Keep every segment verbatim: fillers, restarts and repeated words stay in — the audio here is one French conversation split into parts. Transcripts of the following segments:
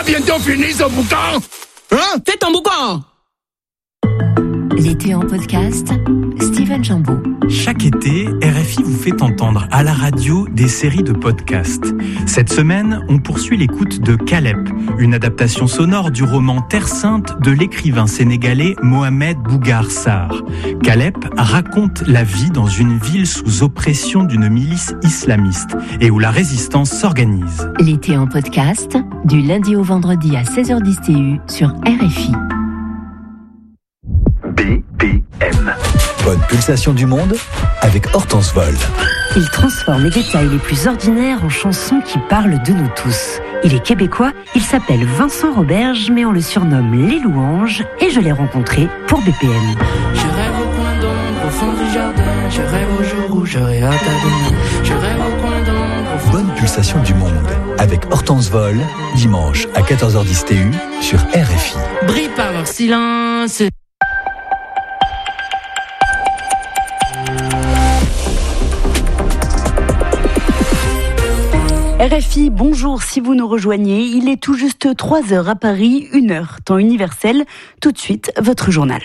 bientôt fini ce boucan? Hein? Fais ton boucan! L'été en podcast, Steven Jambeau. Chaque été, R F I vous fait entendre à la radio des séries de podcasts. Cette semaine, on poursuit l'écoute de Calep, une adaptation sonore du roman Terre Sainte de l'écrivain sénégalais Mohamed Bougar Sarr. Calep raconte la vie dans une ville sous oppression d'une milice islamiste et où la résistance s'organise. L'été en podcast, du lundi au vendredi à seize heures dix T U sur R F I. B P M. Bonne pulsation du monde avec Hortense Vol. Il transforme les détails les plus ordinaires en chansons qui parlent de nous tous. Il est québécois, il s'appelle Vincent Roberge, mais on le surnomme Les Louanges, et je l'ai rencontré pour B P M. Je rêve au coin d'ombre, au fond du jardin, je rêve au jour où j'aurai hâte à venir. Je rêve au coin d'ombre, au fond... Bonne pulsation du monde avec Hortense Vol, dimanche à quatorze heures dix T U sur R F I. Brille par leur silence. R F I, bonjour si vous nous rejoignez. Il est tout juste trois heures à Paris, une heure, temps universel. Tout de suite, votre journal.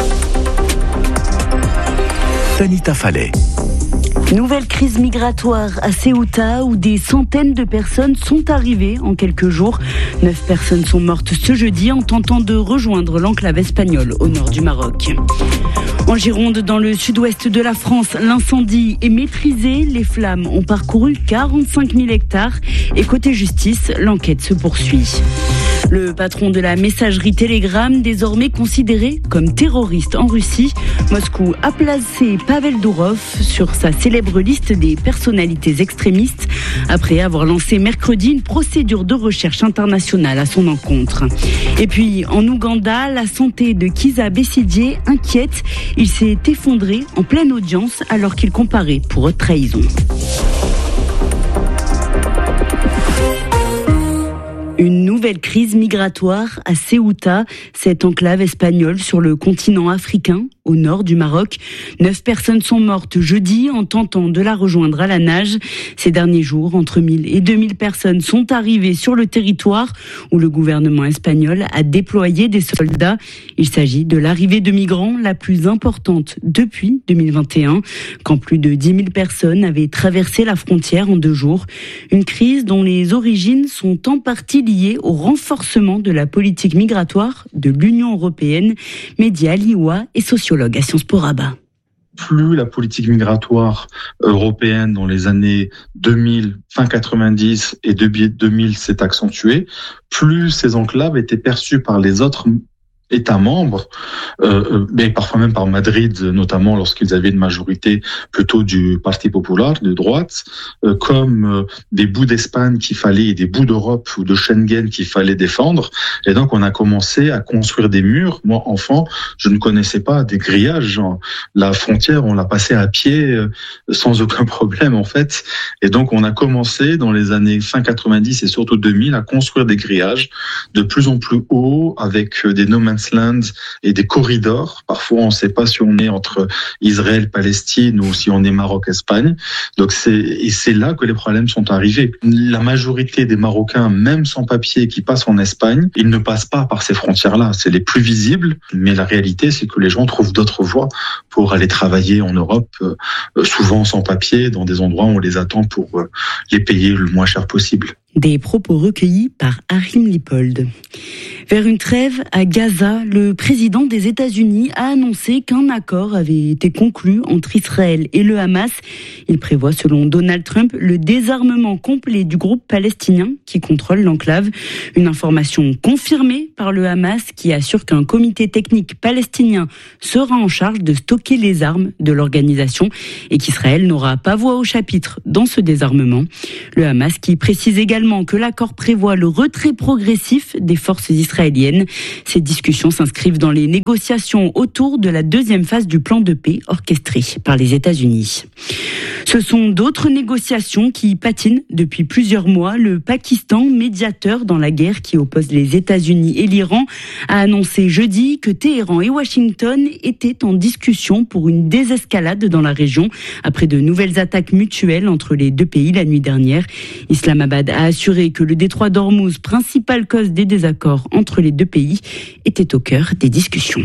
Tanita Fallet. Nouvelle crise migratoire à Ceuta où des centaines de personnes sont arrivées en quelques jours. Neuf personnes sont mortes ce jeudi en tentant de rejoindre l'enclave espagnole au nord du Maroc. En Gironde, dans le sud-ouest de la France, l'incendie est maîtrisé. Les flammes ont parcouru quarante-cinq mille hectares et côté justice, l'enquête se poursuit. Le patron de la messagerie Telegram, désormais considéré comme terroriste en Russie, Moscou a placé Pavel Dourov sur sa célèbre liste des personnalités extrémistes après avoir lancé mercredi une procédure de recherche internationale à son encontre. Et puis, en Ouganda, la santé de Kizza Besigye inquiète. Il s'est effondré en pleine audience alors qu'il comparait pour haute trahison. Une nouvelle crise migratoire à Ceuta, cette enclave espagnole sur le continent africain, au nord du Maroc. Neuf personnes sont mortes jeudi en tentant de la rejoindre à la nage. Ces derniers jours, entre mille et deux mille personnes sont arrivées sur le territoire où le gouvernement espagnol a déployé des soldats. Il s'agit de l'arrivée de migrants la plus importante depuis deux mille vingt et un, quand plus de dix mille personnes avaient traversé la frontière en deux jours. Une crise dont les origines sont en partie liées au renforcement de la politique migratoire de l'Union européenne. Mehdi Aliwa est sociologue à Sciences Po Rabat. Plus la politique migratoire européenne dans les années deux mille, fin quatre-vingt-dix et deux mille s'est accentuée, plus ces enclaves étaient perçues par les autres États membres, euh, mais parfois même par Madrid, notamment lorsqu'ils avaient une majorité plutôt du Parti Popular, de droite, euh, comme euh, des bouts d'Espagne qu'il fallait, et des bouts d'Europe ou de Schengen qu'il fallait défendre. Et donc on a commencé à construire des murs. Moi, enfant, je ne connaissais pas des grillages. Genre, la frontière, on l'a passée à pied euh, sans aucun problème en fait. Et donc on a commencé dans les années fin quatre-vingt-dix et surtout deux mille à construire des grillages de plus en plus hauts avec des no man's land et des corridors. Parfois, on ne sait pas si on est entre Israël, Palestine ou si on est Maroc, Espagne. Donc, c'est, et c'est là que les problèmes sont arrivés. La majorité des Marocains, même sans papier, qui passent en Espagne, ils ne passent pas par ces frontières-là. C'est les plus visibles. Mais la réalité, c'est que les gens trouvent d'autres voies pour aller travailler en Europe, euh, souvent sans papier, dans des endroits où on les attend pour euh, les payer le moins cher possible. Des propos recueillis par Harim Lipold. Vers une trêve à Gaza, le président des États-Unis a annoncé qu'un accord avait été conclu entre Israël et le Hamas. Il prévoit, selon Donald Trump, le désarmement complet du groupe palestinien qui contrôle l'enclave. Une information confirmée par le Hamas qui assure qu'un comité technique palestinien sera en charge de stocker les armes de l'organisation et qu'Israël n'aura pas voix au chapitre dans ce désarmement. Le Hamas qui précise également que l'accord prévoit le retrait progressif des forces israéliennes. Ces discussions s'inscrivent dans les négociations autour de la deuxième phase du plan de paix orchestré par les États-Unis. Ce sont d'autres négociations qui patinent depuis plusieurs mois. Le Pakistan, médiateur dans la guerre qui oppose les États-Unis et l'Iran, a annoncé jeudi que Téhéran et Washington étaient en discussion pour une désescalade dans la région après de nouvelles attaques mutuelles entre les deux pays la nuit dernière. Islamabad a assuré que le détroit d'Ormuz, principale cause des désaccords entre les deux pays, était au cœur des discussions.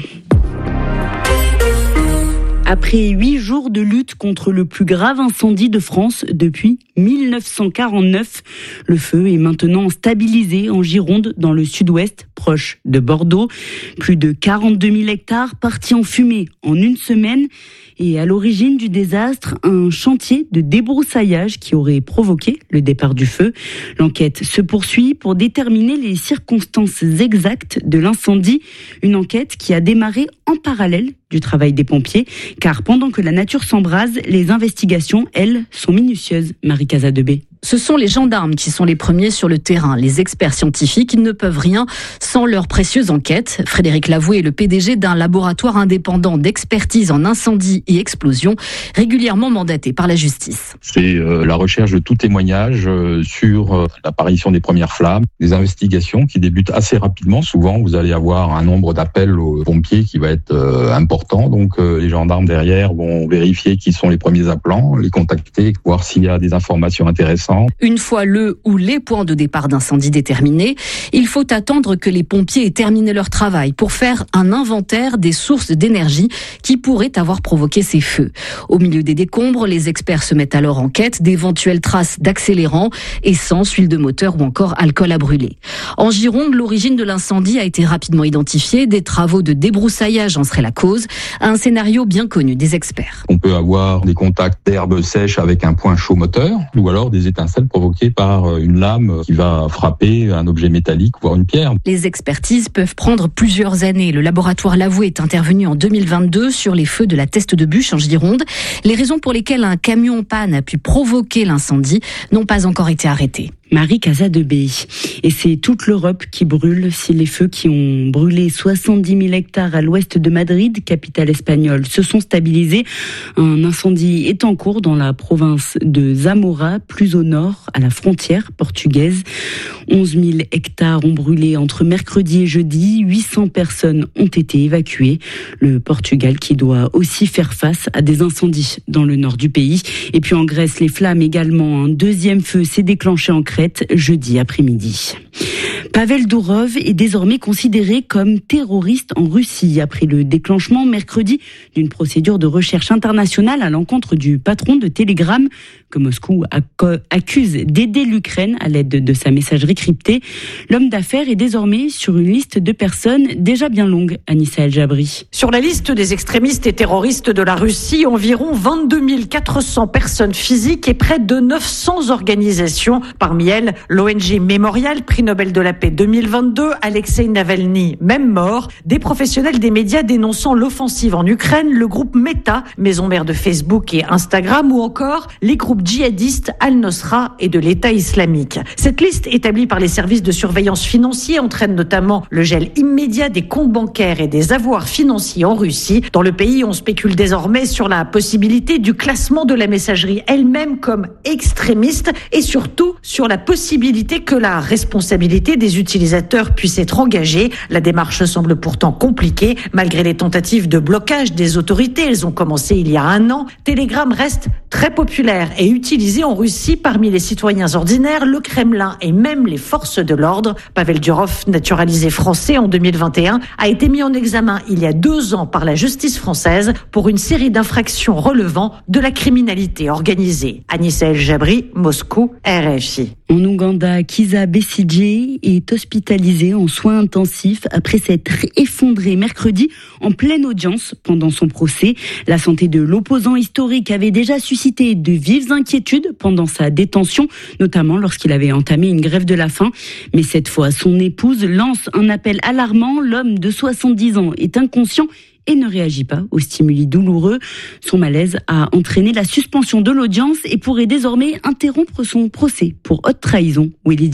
Après huit jours de lutte contre le plus grave incendie de France depuis mille neuf cent quarante-neuf, le feu est maintenant stabilisé en Gironde, dans le sud-ouest, proche de Bordeaux. Plus de quarante-deux mille hectares partis en fumée en une semaine. Et à l'origine du désastre, un chantier de débroussaillage qui aurait provoqué le départ du feu. L'enquête se poursuit pour déterminer les circonstances exactes de l'incendie. Une enquête qui a démarré en parallèle du travail des pompiers, car pendant que la nature s'embrase, les investigations, elles, sont minutieuses. Marie Casadebé. Ce sont les gendarmes qui sont les premiers sur le terrain. Les experts scientifiques, ils ne peuvent rien sans leur précieuse enquête. Frédéric Lavoué est le P D G d'un laboratoire indépendant d'expertise en incendie et explosion, régulièrement mandaté par la justice. C'est euh, la recherche de tout témoignage euh, sur euh, l'apparition des premières flammes, des investigations qui débutent assez rapidement. Souvent, vous allez avoir un nombre d'appels aux pompiers qui va être euh, important. Donc, euh, les gendarmes derrière vont vérifier qui sont les premiers appelants, les contacter, voir s'il y a des informations intéressantes. Une fois le ou les points de départ d'incendie déterminés, il faut attendre que les pompiers aient terminé leur travail pour faire un inventaire des sources d'énergie qui pourraient avoir provoqué ces feux. Au milieu des décombres, les experts se mettent alors en quête d'éventuelles traces d'accélérants, essence, huile de moteur ou encore alcool à brûler. En Gironde, l'origine de l'incendie a été rapidement identifiée. Des travaux de débroussaillage en seraient la cause. Un scénario bien connu des experts. On peut avoir des contacts d'herbes sèches avec un point chaud moteur ou alors des étincelles provoquées par une lame qui va frapper un objet métallique, voire une pierre. Les expertises peuvent prendre plusieurs années. Le laboratoire Lavoué est intervenu en deux mille vingt-deux sur les feux de la Teste de Bûche en Gironde. Les raisons pour lesquelles un camion en panne a pu provoquer l'incendie n'ont pas encore été arrêtées. Marie Casadebé. Et c'est toute l'Europe qui brûle. Si les feux qui ont brûlé soixante-dix mille hectares à l'ouest de Madrid, capitale espagnole, se sont stabilisés, un incendie est en cours dans la province de Zamora, plus au nord, à la frontière portugaise. onze mille hectares ont brûlé entre mercredi et jeudi. huit cents personnes ont été évacuées. Le Portugal qui doit aussi faire face à des incendies dans le nord du pays. Et puis en Grèce, les flammes également. Un deuxième feu s'est déclenché en Crète jeudi après-midi. Pavel Dourov est désormais considéré comme terroriste en Russie après le déclenchement mercredi d'une procédure de recherche internationale à l'encontre du patron de Telegram que Moscou accuse d'aider l'Ukraine à l'aide de sa messagerie cryptée. L'homme d'affaires est désormais sur une liste de personnes déjà bien longue. Anissa El Jabri. Sur la liste des extrémistes et terroristes de la Russie, environ vingt-deux mille quatre cents personnes physiques et près de neuf cents organisations. Parmi elles, l'O N G Mémorial, prix Nobel de la paix deux mille vingt-deux, Alexei Navalny, même mort, des professionnels des médias dénonçant l'offensive en Ukraine, le groupe Meta, maison mère de Facebook et Instagram, ou encore les groupes djihadistes Al-Nosra et de l'État islamique. Cette liste établie par les services de surveillance financiers entraîne notamment le gel immédiat des comptes bancaires et des avoirs financiers en Russie. Dans le pays, on spécule désormais sur la possibilité du classement de la messagerie elle-même comme extrémiste et surtout sur la possibilité que la responsabilité des utilisateurs puisse être engagée. La démarche semble pourtant compliquée. Malgré les tentatives de blocage des autorités, elles ont commencé il y a un an. Telegram reste très populaire et utilisé en Russie parmi les citoyens ordinaires, le Kremlin et même les forces de l'ordre. Pavel Durov, naturalisé français en deux mille vingt et un, a été mis en examen il y a deux ans par la justice française pour une série d'infractions relevant de la criminalité organisée. Anissa El Jabri, Moscou, R F I. En Ouganda, Kizza Besigye est hospitalisé en soins intensifs après s'être effondré mercredi en pleine audience pendant son procès. La santé de l'opposant historique avait déjà suscité de vives inquiétudes pendant sa détention, notamment lorsqu'il avait entamé une grève de la faim. Mais cette fois, son épouse lance un appel alarmant. L'homme de soixante-dix ans est inconscient et ne réagit pas aux stimuli douloureux. Son malaise a entraîné la suspension de l'audience et pourrait désormais interrompre son procès pour haute trahison. Willy Diallo.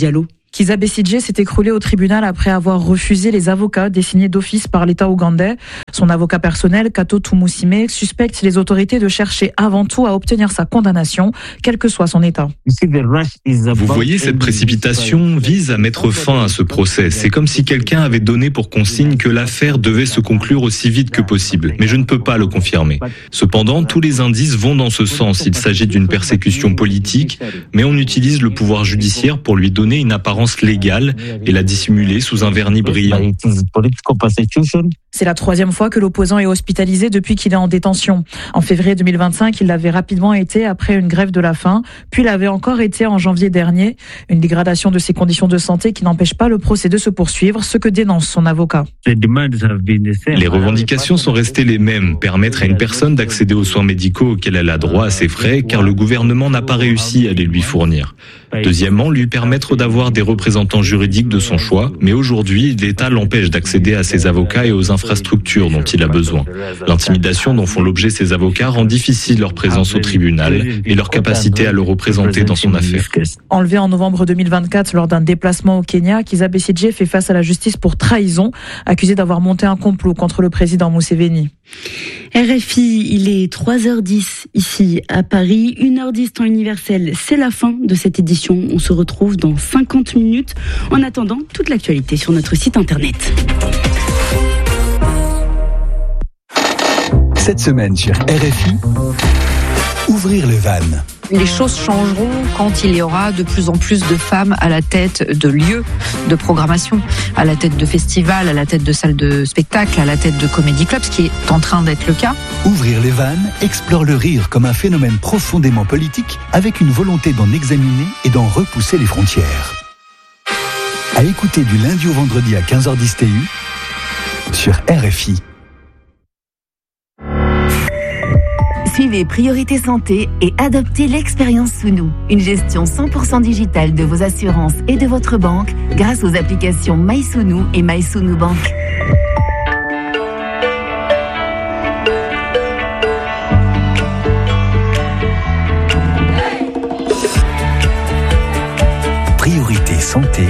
Kizza Besigye s'est écroulé au tribunal après avoir refusé les avocats désignés d'office par l'État ougandais. Son avocat personnel, Kato Tumusime, suspecte les autorités de chercher avant tout à obtenir sa condamnation, quel que soit son état. Vous voyez, cette précipitation vise à mettre fin à ce procès. C'est comme si quelqu'un avait donné pour consigne que l'affaire devait se conclure aussi vite que possible. Mais je ne peux pas le confirmer. Cependant, tous les indices vont dans ce sens. Il s'agit d'une persécution politique, mais on utilise le pouvoir judiciaire pour lui donner une apparence légale et la dissimuler sous un vernis brillant. C'est la troisième fois que l'opposant est hospitalisé depuis qu'il est en détention. En février deux mille vingt-cinq, il l'avait rapidement été après une grève de la faim, puis l'avait encore été en janvier dernier. Une dégradation de ses conditions de santé qui n'empêche pas le procès de se poursuivre, ce que dénonce son avocat. Les revendications sont restées les mêmes, permettre à une personne d'accéder aux soins médicaux auxquels elle a droit à ses frais, car le gouvernement n'a pas réussi à les lui fournir. Deuxièmement, lui permettre d'avoir des représentants juridiques de son choix, mais aujourd'hui, l'État l'empêche d'accéder à ses avocats et aux infrastructures dont il a besoin. L'intimidation dont font l'objet ses avocats rend difficile leur présence au tribunal et leur capacité à le représenter dans son affaire. Enlevé en novembre deux mille vingt-quatre lors d'un déplacement au Kenya, Kizza Besigye fait face à la justice pour trahison, accusé d'avoir monté un complot contre le président Museveni. R F I, il est trois heures dix ici à Paris, une heure dix temps universel. C'est la fin de cette édition. On se retrouve dans cinquante minutes. En attendant, toute l'actualité sur notre site internet. Cette semaine sur R F I, ouvrir le van. Les choses changeront quand il y aura de plus en plus de femmes à la tête de lieux de programmation, à la tête de festivals, à la tête de salles de spectacle, à la tête de comédie clubs, ce qui est en train d'être le cas. Ouvrir les vannes explore le rire comme un phénomène profondément politique avec une volonté d'en examiner et d'en repousser les frontières. À écouter du lundi au vendredi à quinze heures dix T U sur R F I. Suivez Priorité Santé et adoptez l'expérience Sounou, une gestion cent pour cent digitale de vos assurances et de votre banque grâce aux applications MySounou et MySounou Bank. Priorité Santé.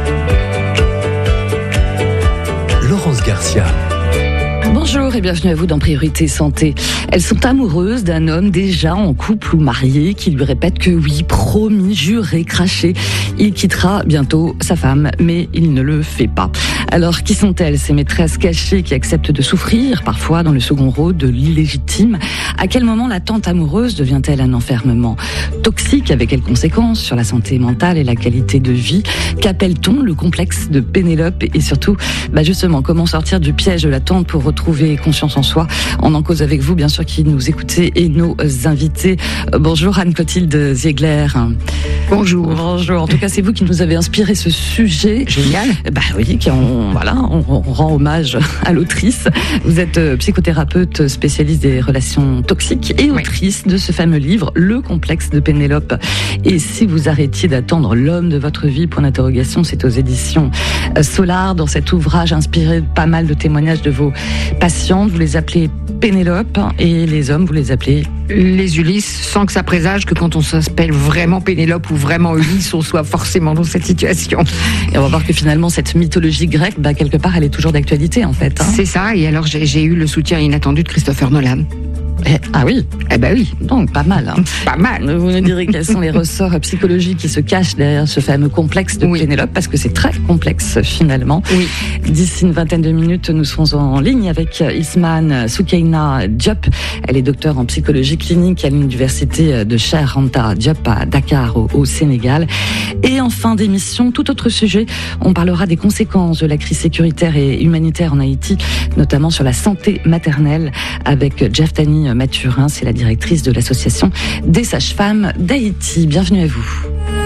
Laurence Garcia. Bonjour et bienvenue à vous dans Priorité Santé. Elles sont amoureuses d'un homme déjà en couple ou marié qui lui répète que oui, promis, juré, craché, il quittera bientôt sa femme, mais il ne le fait pas. Alors qui sont-elles, ces maîtresses cachées qui acceptent de souffrir, parfois dans le second rôle de l'illégitime? À quel moment l'attente amoureuse devient-elle un enfermement toxique? Avec quelles conséquences sur la santé mentale et la qualité de vie? Qu'appelle-t-on le complexe de Pénélope? Et surtout, bah justement, comment sortir du piège de l'attente pour retrouver confiance en soi? On en cause avec vous, bien sûr, qui nous écoutez et nos invités. Bonjour Anne-Clotilde Ziegler. Bonjour. Bonjour. En tout cas, c'est vous qui nous avez inspiré ce sujet. Génial. Bah oui, qui on, voilà, on, on rend hommage à l'autrice. Vous êtes psychothérapeute spécialiste des relations toxiques et autrice oui. de ce fameux livre, Le complexe de Pénélope. Et si vous arrêtiez d'attendre l'homme de votre vie, point d'interrogation, c'est aux éditions Solar. Dans cet ouvrage inspiré de pas mal de témoignages de vos patientes, vous les appelez Pénélope et les hommes, vous les appelez les Ulysses, sans que ça présage que quand on s'appelle vraiment Pénélope ou vraiment Ulysse, on soit forcément dans cette situation. Et on va voir que finalement, cette mythologie grecque, bah, quelque part, elle est toujours d'actualité, en fait. Hein. C'est ça, et alors j'ai, j'ai eu le soutien inattendu de Christopher Nolan. Eh, ah oui, eh ben oui, donc pas mal. Hein. Pas mal. Vous nous direz quels sont les ressorts psychologiques qui se cachent derrière ce fameux complexe de oui. Pénélope, parce que c'est très complexe finalement. Oui. D'ici une vingtaine de minutes, nous serons en ligne avec Ismane Soukaina Diop. Elle est docteure en psychologie clinique à l'université de Cheikh Anta Diop à Dakar au, au Sénégal. Et en fin d'émission, tout autre sujet, on parlera des conséquences de la crise sécuritaire et humanitaire en Haïti, notamment sur la santé maternelle avec Jeff Tani Mathurin, c'est la directrice de l'association des sages-femmes d'Haïti. Bienvenue à vous.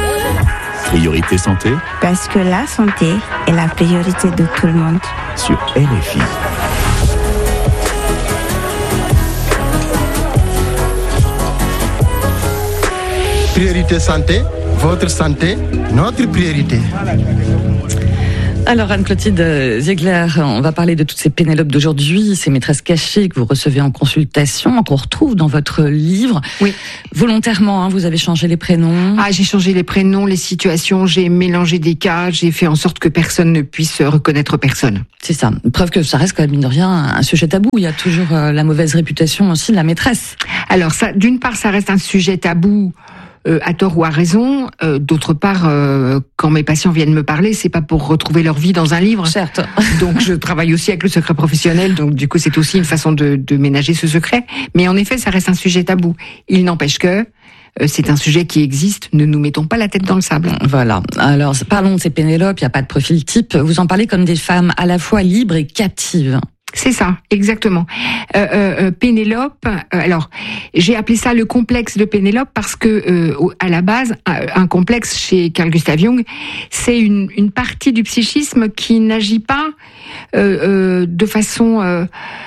Priorité santé. Parce que la santé est la priorité de tout le monde. Sur R F I. Priorité santé, votre santé, notre priorité. Alors Anne-Clotilde Ziegler, on va parler de toutes ces Pénélopes d'aujourd'hui, ces maîtresses cachées que vous recevez en consultation, qu'on retrouve dans votre livre. Oui. Volontairement, hein, vous avez changé les prénoms. Ah, j'ai changé les prénoms, les situations, j'ai mélangé des cas, j'ai fait en sorte que personne ne puisse reconnaître personne. C'est ça. Preuve que ça reste quand même, mine de rien, un sujet tabou. Il y a toujours euh, la mauvaise réputation aussi de la maîtresse. Alors ça, d'une part, ça reste un sujet tabou. Euh, à tort ou à raison. Euh, d'autre part, euh, quand mes patients viennent me parler, c'est pas pour retrouver leur vie dans un livre. Certes. Donc je travaille aussi avec le secret professionnel, donc du coup c'est aussi une façon de, de ménager ce secret. Mais en effet, ça reste un sujet tabou. Il n'empêche que euh, c'est un sujet qui existe. Ne nous mettons pas la tête dans le sable. Voilà. Alors parlons de ces Pénélopes. Il n'y a pas de profil type. Vous en parlez comme des femmes à la fois libres et captives. C'est ça, exactement. Euh, euh, Pénélope, euh, alors j'ai appelé ça le complexe de Pénélope parce que euh, à la base, un complexe chez Carl Gustav Jung, c'est une, une partie du psychisme qui n'agit pas euh, euh, de façon euh,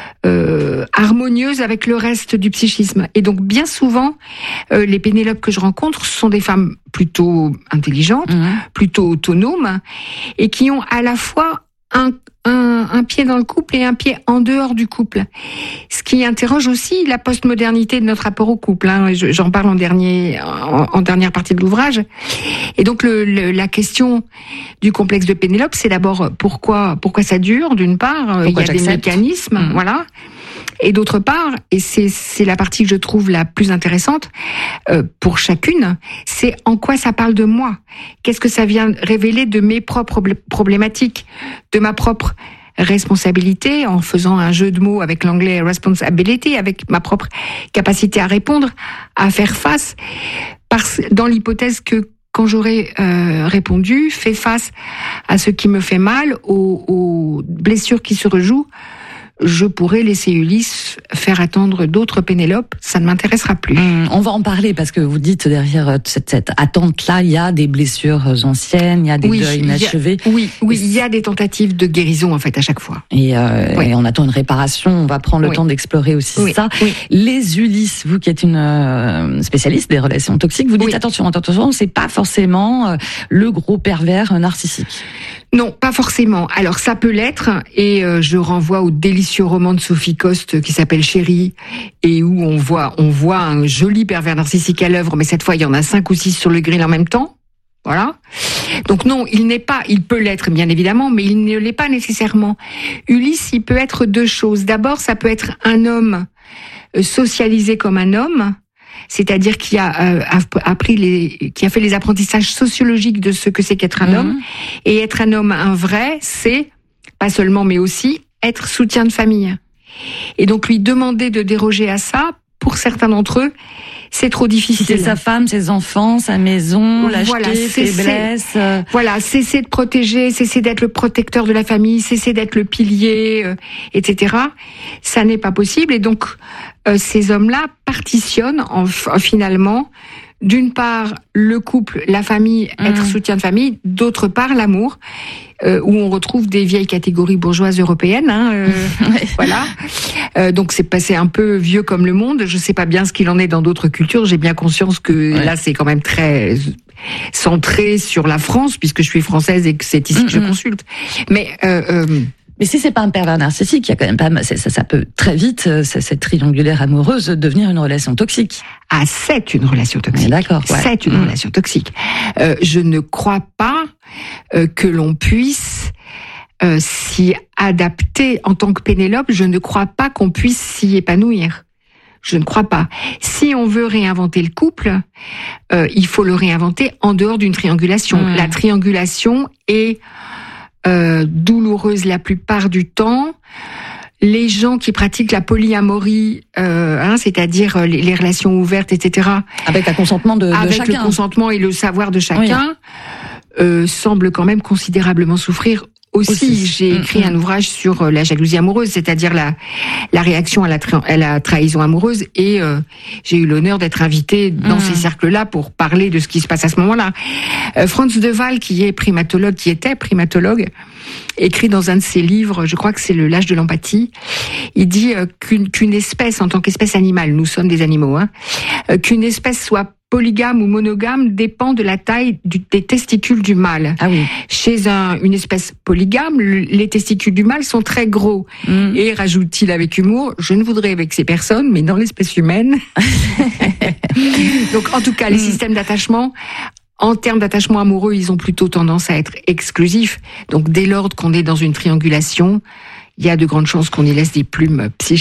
euh, harmonieuse avec le reste du psychisme. Et donc bien souvent, euh, les Pénélopes que je rencontre sont des femmes plutôt intelligentes, mmh. plutôt autonomes, et qui ont à la fois un Un, un pied dans le couple et un pied en dehors du couple. Ce qui interroge aussi la postmodernité de notre rapport au couple. Hein. J'en parle en, dernier, en, en dernière partie de l'ouvrage. Et donc le, le, la question du complexe de Pénélope, c'est d'abord pourquoi, pourquoi ça dure, d'une part. Pourquoi il y a des mécanismes, mmh. voilà. Et d'autre part, et c'est, c'est la partie que je trouve la plus intéressante euh, pour chacune, c'est en quoi ça parle de moi. Qu'est-ce que ça vient révéler de mes propres problématiques, de ma propre responsabilité, en faisant un jeu de mots avec l'anglais responsibility, avec ma propre capacité à répondre, à faire face, parce, dans l'hypothèse que quand j'aurai euh, répondu, fait face à ce qui me fait mal, aux, aux blessures qui se rejouent, je pourrais laisser Ulysse faire attendre d'autres Pénélopes, ça ne m'intéressera plus. Mmh, on va en parler parce que vous dites derrière cette, cette attente-là, il y a des blessures anciennes, il y a des oui, deuils inachevés. A, oui, oui, il y a des tentatives de guérison en fait à chaque fois. Et, euh, oui. et on attend une réparation, on va prendre le oui. temps d'explorer aussi oui. ça. Oui. Les Ulysse, vous qui êtes une euh, spécialiste des relations toxiques, vous dites oui. attention, attention, c'est pas forcément euh, le gros pervers narcissique. Non, pas forcément. Alors ça peut l'être, et euh, je renvoie au délicieux roman de Sophie Coste qui s'appelle Chérie, et où on voit on voit un joli pervers narcissique à l'œuvre, mais cette fois il y en a cinq ou six sur le grill en même temps. Voilà. Donc non, il n'est pas, il peut l'être bien évidemment, mais il ne l'est pas nécessairement. Ulysse, il peut être deux choses. D'abord, ça peut être un homme socialisé comme un homme, c'est-à-dire qui a euh, appris les, qui a fait les apprentissages sociologiques de ce que c'est qu'être un mmh. homme. Et être un homme, un vrai, c'est pas seulement, mais aussi être soutien de famille. Et donc lui demander de déroger à ça, pour certains d'entre eux, c'est trop difficile. C'est sa femme, ses enfants, sa maison, l'acheter, voilà, ses blesses. Euh... Voilà, cesser de protéger, cesser d'être le protecteur de la famille, cesser d'être le pilier, euh, et cetera. Ça n'est pas possible. Et donc, euh, ces hommes-là partitionnent en, en, finalement, d'une part, le couple, la famille, mmh. être soutien de famille, d'autre part, l'amour. Euh, où on retrouve des vieilles catégories bourgeoises européennes, hein, euh, voilà. Euh, donc c'est passé un peu vieux comme le monde. Je sais pas bien ce qu'il en est dans d'autres cultures. J'ai bien conscience que ouais. là c'est quand même très centré sur la France puisque je suis française et que c'est ici mm-hmm. que je consulte. Mais euh, euh, mais si c'est pas un pervers narcissique, il y a quand même pas, ça, ça, ça peut très vite, cette triangulaire amoureuse, devenir une relation toxique. Ah, c'est une relation toxique. D'accord. Ouais. C'est une mmh. relation toxique. Euh, je ne crois pas euh, que l'on puisse euh, s'y adapter en tant que Pénélope. Je ne crois pas qu'on puisse s'y épanouir. Je ne crois pas. Si on veut réinventer le couple, euh, il faut le réinventer en dehors d'une triangulation. Mmh. La triangulation est Euh, douloureuse la plupart du temps. Les gens qui pratiquent la polyamorie, euh, hein, c'est-à-dire les, les relations ouvertes, et cetera. Avec le consentement de, de avec chacun. Avec le consentement et le savoir de chacun, oui. euh, semblent quand même considérablement souffrir aussi. aussi. J'ai mmh, écrit mmh. un ouvrage sur la jalousie amoureuse, c'est-à-dire la, la réaction à la, tra- à la trahison amoureuse, et euh, j'ai eu l'honneur d'être invitée dans mmh. ces cercles-là pour parler de ce qui se passe à ce moment-là. Euh, Franz de Waal, qui est primatologue, qui était primatologue, écrit dans un de ses livres, je crois que c'est le L'âge de l'empathie, il dit euh, qu'une, qu'une espèce, en tant qu'espèce animale, nous sommes des animaux, hein, euh, qu'une espèce soit polygame ou monogame dépend de la taille du, des testicules du mâle. Ah oui. Chez un, une espèce polygame, le, les testicules du mâle sont très gros. Mmh. Et rajoute-t-il avec humour, je ne voudrais vexer personne, mais dans l'espèce humaine. Donc en tout cas, les mmh. systèmes d'attachement, en termes d'attachement amoureux, ils ont plutôt tendance à être exclusifs. Donc dès lors qu'on est dans une triangulation, il y a de grandes chances qu'on y laisse des plumes psychiques.